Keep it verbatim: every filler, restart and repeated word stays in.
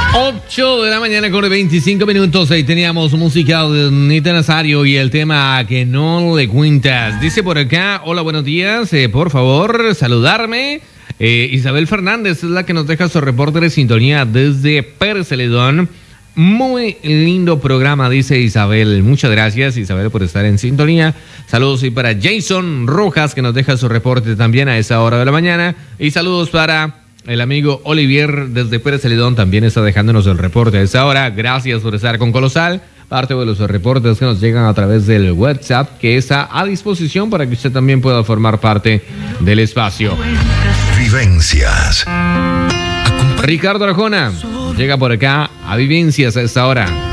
ocho de la mañana con veinticinco minutos. Ahí teníamos música de Nita Nazario y el tema Que no le cuentas. Dice por acá, hola, buenos días. Eh, por favor, saludarme. Eh, Isabel Fernández es la que nos deja su reporte de sintonía desde Pérez Celedón. Muy lindo programa, dice Isabel. Muchas gracias, Isabel, por estar en sintonía. Saludos y para Jason Rojas, que nos deja su reporte también a esa hora de la mañana. Y saludos para el amigo Olivier desde Pérez Celedón, también está dejándonos el reporte a esa hora. Gracias por estar con Colosal. Parte de los reportes que nos llegan a través del WhatsApp, que está a disposición para que usted también pueda formar parte del espacio. Vivencias. Ricardo Arjona llega por acá a Vivencias a esta hora.